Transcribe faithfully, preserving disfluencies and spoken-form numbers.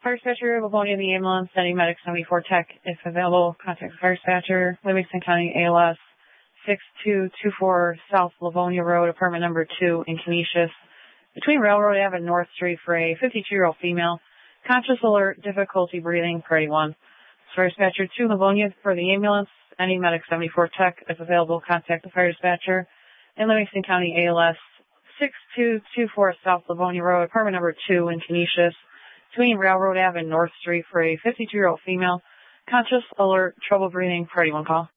Fire dispatcher, Livonia, the ambulance, sending medic seventy-four tech. If available, contact the fire dispatcher, Livingston County A L S six two two four South Livonia Road, apartment number two in Canisius, between Railroad Avenue and North Street for a fifty-two-year-old female. Conscious alert, difficulty breathing, priority one. Fire dispatcher two, Livonia for the ambulance, any medic seventy-four tech. If available, contact the fire dispatcher in Livingston County A L S six two two four South Livonia Road, apartment number two in Canisius, between Railroad Avenue and North Street for a fifty-two-year-old female. Conscious alert, trouble breathing, priority one call.